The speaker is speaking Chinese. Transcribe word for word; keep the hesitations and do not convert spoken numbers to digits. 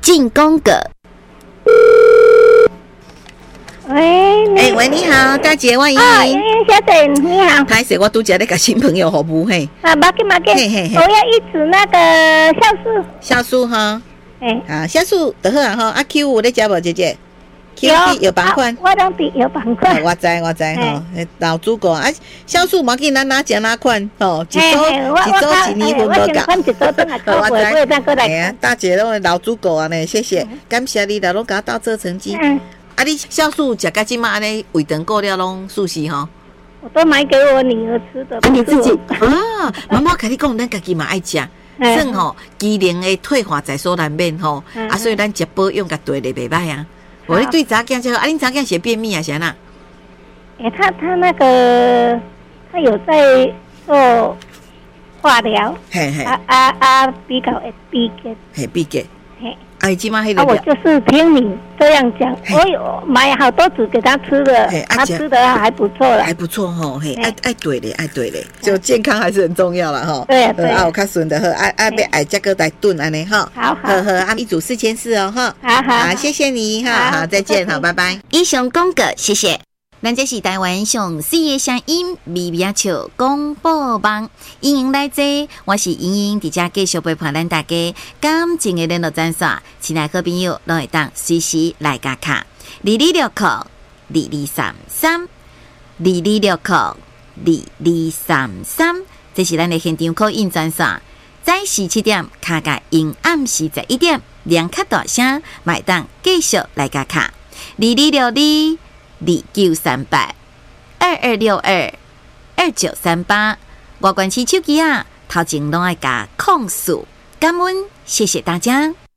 进攻个。 喂， 哎、欸、喂，你好，大姐，我莹莹。 啊，莹莹小姐，你好。 拍摄我拄则咧甲新朋友服务嘿。 啊，马给马给，我要一组那个酵素。 酵素哈。哎、欸。啊，酵素就好啊吼。啊 ，Q 有咧食无，姐姐 ？Q 有绑款。 我拢伫有绑款。 我知我知吼，老主顾啊，酵素冇紧，咱哪食哪款吼，一周一周一年份无够。 一周真系够，我会再过来。 哎呀，大姐拢老主顾啊呢，谢谢，感谢你啦，拢甲我斗做成绩。嗯。啊！你酵素食到即马安尼胃肠过了拢舒适吼。 我都买给我女儿吃的。 你自己啊？妈妈跟你讲，咱家己嘛爱食，算吼机能的退化在所难免吼。啊，所以咱食保养甲对咧袂歹啊。我你对查囝就啊，恁查囝写便秘啊，是安那？ 诶，他他那个他有在做化疗。嘿嘿。啊啊啊！比较会闭结。 嘿闭结。嘿。哎，今嘛黑的。 啊，我就是听你这样讲，我有买好多组给他吃的，他吃的还不错了， 还不错吼，嘿，爱爱对嘞，爱对嘞，就健康还是很重要了哈。 对啊，对啊，我较顺的好，爱爱要爱加个来炖安尼哈。 好好， 呵呵，啊，一组四千四哦哈。 好好， 好，谢谢你哈，好，再见，好，拜拜。以上公告，谢谢。咱这是台湾上四个声音微微笑广播网，莹莹来坐，我是莹莹，伫遮继续陪伴咱大家感情的联络专线，亲爱好朋友拢会当随时来加卡，二二六扣二二三三，二二六扣二二三三，这是咱的现场 call in 专线，早时七点卡甲因暗时十一点，两卡大声，买当继续来加卡，二二六二。二九三八二二六二二九三八，我关起手机啊，头前拢爱加控诉，感恩，谢谢大家。